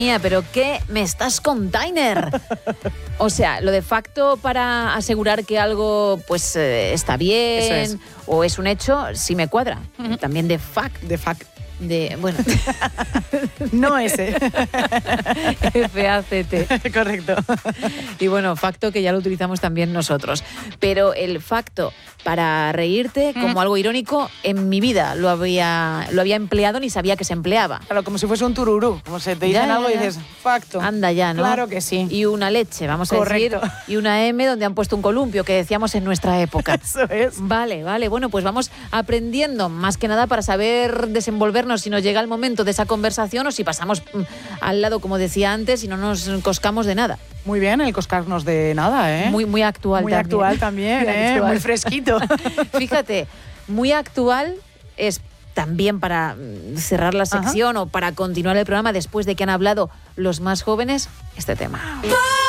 Pero ¿qué me estás container? O sea, lo de facto para asegurar que algo pues está bien o es un hecho, sí me cuadra. También de fact. Bueno. No ese. FACT. Correcto. Y bueno, facto que ya lo utilizamos también nosotros. Pero el facto para reírte como algo irónico, en mi vida lo había empleado ni sabía que se empleaba. Claro, como si fuese un tururú. Como se te dicen algo y dices, facto. Anda ya, ¿no? Claro que sí. Y una leche, vamos a decir. Y una M donde han puesto un columpio, que decíamos en nuestra época. Eso es. Vale. Bueno, pues vamos aprendiendo más que nada para saber desenvolvernos si nos llega el momento de esa conversación o si pasamos al lado, como decía antes, y no nos coscamos de nada. Muy bien, el coscarnos de nada, ¿eh? Muy actual muy también. Actual también, muy actual. Muy fresquito. Fíjate, muy actual es también para cerrar la sección o para continuar el programa después de que han hablado los más jóvenes este tema.